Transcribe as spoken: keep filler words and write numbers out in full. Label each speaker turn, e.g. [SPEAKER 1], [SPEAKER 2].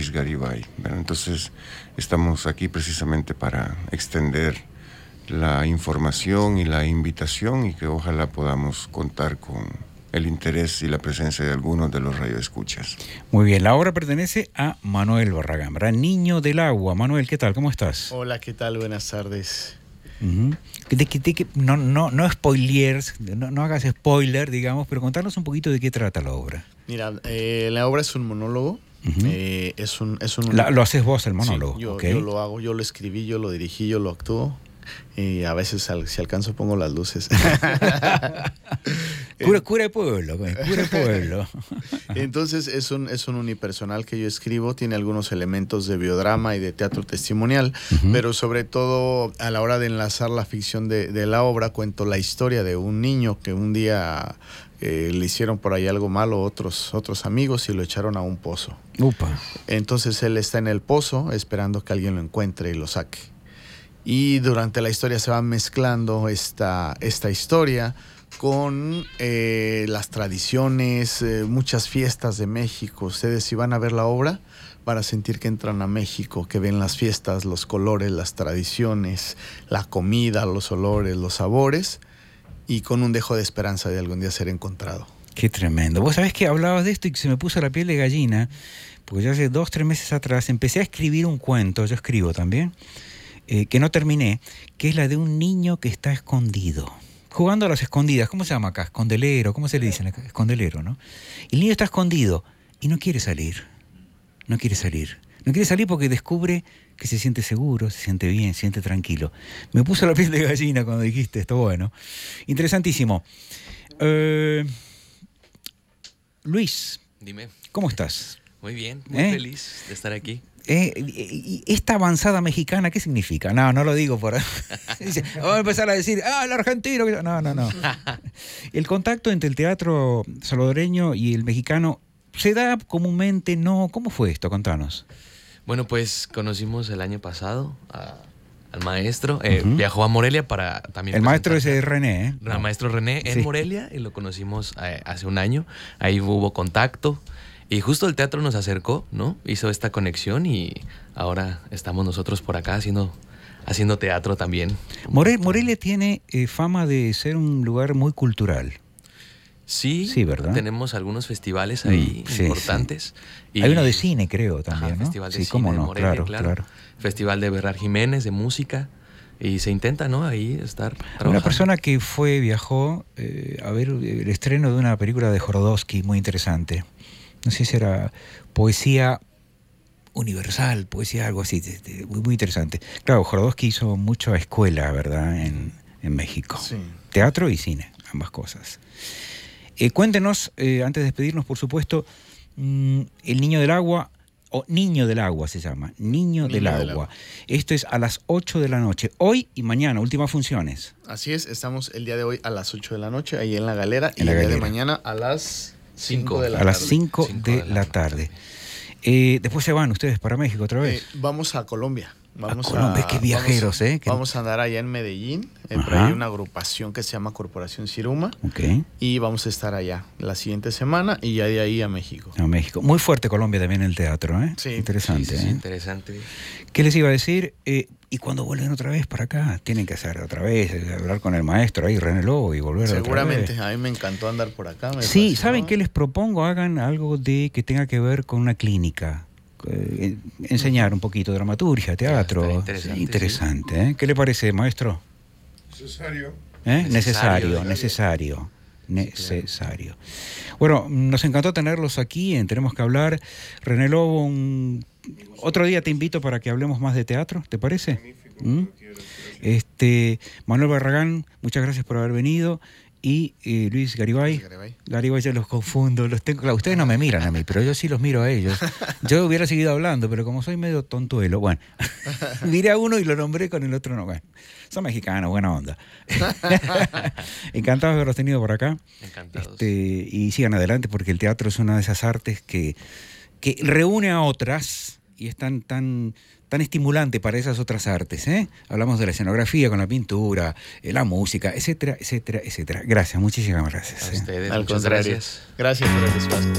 [SPEAKER 1] Luis Garibay, ¿verdad? Entonces estamos aquí precisamente para extender la información y la invitación y que ojalá podamos contar con el interés y la presencia de algunos de los radioescuchas.
[SPEAKER 2] Muy bien, la obra pertenece a Manuel Barragán, ¿verdad? Niño del Agua. Manuel, ¿qué tal? ¿Cómo estás?
[SPEAKER 3] Hola, ¿qué tal? Buenas tardes.
[SPEAKER 2] Uh-huh. De, de, de, no, no, no spoilers, no, no hagas spoiler, digamos, pero contarnos un poquito de qué trata la obra.
[SPEAKER 3] Mira, eh, la obra es un monólogo. Uh-huh. eh, es un, es un...
[SPEAKER 2] La, ¿Lo haces vos el monólogo?
[SPEAKER 3] Sí, yo,
[SPEAKER 2] okay.
[SPEAKER 3] yo lo hago, yo lo escribí, yo lo dirigí, yo lo actúo. Y a veces, al, si alcanzo, pongo las luces.
[SPEAKER 2] cura, cura de pueblo, cura de pueblo.
[SPEAKER 3] Entonces, es un, es un unipersonal que yo escribo. Tiene algunos elementos de biodrama y de teatro testimonial. Uh-huh. Pero sobre todo, a la hora de enlazar la ficción de, de la obra, cuento la historia de un niño que un día eh, le hicieron por ahí algo malo otros, otros amigos y lo echaron a un pozo.
[SPEAKER 2] Upa.
[SPEAKER 3] Entonces, él está en el pozo esperando que alguien lo encuentre y lo saque. Y durante la historia se va mezclando esta, esta historia con eh, las tradiciones, eh, muchas fiestas de México. Ustedes, si van a ver la obra, van a sentir que entran a México, que ven las fiestas, los colores, las tradiciones, la comida, los olores, los sabores, y con un dejo de esperanza de algún día ser encontrado.
[SPEAKER 2] Qué tremendo. Vos sabés que hablabas de esto y se me puso la piel de gallina, porque ya hace dos, tres meses atrás empecé a escribir un cuento, yo escribo también, Eh, que no terminé, que es la de un niño que está escondido, jugando a las escondidas. ¿Cómo se llama acá? Escondelero, ¿cómo se le dice? Escondelero, ¿no? Y el niño está escondido y no quiere salir, no quiere salir. No quiere salir porque descubre que se siente seguro, se siente bien, se siente tranquilo. Me puso la piel de gallina cuando dijiste esto, bueno. Interesantísimo. Eh, Luis.
[SPEAKER 4] Dime.
[SPEAKER 2] ¿Cómo estás?
[SPEAKER 4] Muy bien, muy
[SPEAKER 2] ¿Eh?
[SPEAKER 4] feliz de estar aquí.
[SPEAKER 2] Eh, esta avanzada mexicana, ¿qué significa? No, no lo digo por... Dice, vamos a empezar a decir, ah, el argentino... No, no, no. El contacto entre el teatro salvadoreño y el mexicano se da comúnmente, ¿no? ¿Cómo fue esto? Contanos.
[SPEAKER 4] Bueno, pues conocimos el año pasado a, al maestro. Eh, uh-huh. Viajó a Morelia para también...
[SPEAKER 2] El maestro es René, ¿eh?
[SPEAKER 4] El no. maestro René en sí. Morelia, y lo conocimos eh, hace un año. Ahí hubo contacto. Y justo el teatro nos acercó, ¿no? Hizo esta conexión y ahora estamos nosotros por acá haciendo, haciendo teatro también.
[SPEAKER 2] More, Morelia tiene eh, fama de ser un lugar muy cultural.
[SPEAKER 4] Sí,
[SPEAKER 2] sí, ¿verdad?
[SPEAKER 4] Tenemos algunos festivales ahí mm, sí, importantes.
[SPEAKER 2] Sí. Y hay uno de cine, creo, también,
[SPEAKER 4] ajá,
[SPEAKER 2] ¿no?
[SPEAKER 4] Festival de
[SPEAKER 2] sí,
[SPEAKER 4] cine
[SPEAKER 2] cómo no,
[SPEAKER 4] de Morelia,
[SPEAKER 2] claro,
[SPEAKER 4] claro.
[SPEAKER 2] claro.
[SPEAKER 4] Festival de Berrar Jiménez, de música. Y se intenta, ¿no? Ahí estar trabajando.
[SPEAKER 2] Una persona que fue, viajó eh, a ver el estreno de una película de Jodorowsky muy interesante. No sé si era poesía universal, poesía algo así, muy, muy interesante. Claro, Jodorowsky hizo mucho a escuela, ¿verdad?, en, en México.
[SPEAKER 3] Sí.
[SPEAKER 2] Teatro y cine, ambas cosas. Eh, cuéntenos, eh, antes de despedirnos, por supuesto, mmm, El Niño del Agua, o Niño del Agua se llama, Niño, Niño del, Agua. del Agua. Esto es a las ocho de la noche, hoy y mañana, últimas funciones.
[SPEAKER 3] Así es, estamos el día de hoy a las ocho de la noche, ahí en la Galera,
[SPEAKER 2] en
[SPEAKER 3] y
[SPEAKER 2] la
[SPEAKER 3] el
[SPEAKER 2] galera.
[SPEAKER 3] día de mañana a las... cinco de la
[SPEAKER 2] a las
[SPEAKER 3] tarde.
[SPEAKER 2] cinco de la tarde. Eh, después se van ustedes para México otra vez.
[SPEAKER 3] Eh, vamos a Colombia. Vamos
[SPEAKER 2] a Colombia,
[SPEAKER 3] a,
[SPEAKER 2] qué viajeros,
[SPEAKER 3] vamos,
[SPEAKER 2] ¿eh? Que...
[SPEAKER 3] Vamos a andar allá en Medellín. Eh, por ahí hay una agrupación que se llama Corporación Siruma.
[SPEAKER 2] Okay.
[SPEAKER 3] Y vamos a estar allá la siguiente semana y ya de ahí a México.
[SPEAKER 2] A México. Muy fuerte Colombia también en el teatro, ¿eh?
[SPEAKER 3] Sí.
[SPEAKER 2] Interesante,
[SPEAKER 4] sí, sí,
[SPEAKER 2] ¿eh?
[SPEAKER 4] interesante.
[SPEAKER 2] ¿Qué les iba a decir? Eh, y cuando vuelven otra vez para acá, tienen que hacer otra vez, hablar con el maestro ahí, René Lobo, y volver otra vez.
[SPEAKER 3] Seguramente, a mí me encantó andar por acá. Me
[SPEAKER 2] sí,
[SPEAKER 3] fascinó.
[SPEAKER 2] ¿saben qué les propongo? Hagan algo de que tenga que ver con una clínica. Eh, enseñar un poquito de dramaturgia, teatro.
[SPEAKER 4] Interesante,
[SPEAKER 2] interesante sí. ¿eh? ¿Qué le parece, maestro?
[SPEAKER 1] Necesario.
[SPEAKER 2] ¿Eh? Necesario, necesario, necesario. Bueno, nos encantó tenerlos aquí en Tenemos que Hablar. René Lobo, un... otro día te invito para que hablemos más de teatro, ¿te parece?
[SPEAKER 1] Magnífico,
[SPEAKER 2] ¿Mm? Este, Manuel Barragán, muchas gracias por haber venido. Y eh, Luis Garibay.
[SPEAKER 3] Garibay.
[SPEAKER 2] Garibay, ya los confundo. Los tengo, claro, ustedes no me miran a mí, pero yo sí los miro a ellos. Yo hubiera seguido hablando, pero como soy medio tontuelo, bueno, miré a uno y lo nombré, con el otro no. Bueno, son mexicanos, buena onda. Encantados de haberlos tenido por acá.
[SPEAKER 4] Encantados.
[SPEAKER 2] Este, y sigan adelante, porque el teatro es una de esas artes que, que reúne a otras y es tan, tan, tan estimulante para esas otras artes, ¿eh? Hablamos de la escenografía con la pintura, eh, la música, etcétera, etcétera, etcétera. Gracias, muchísimas gracias.
[SPEAKER 4] A ustedes,
[SPEAKER 3] ¿eh?
[SPEAKER 4] muchas gracias.
[SPEAKER 3] Gracias por el espacio.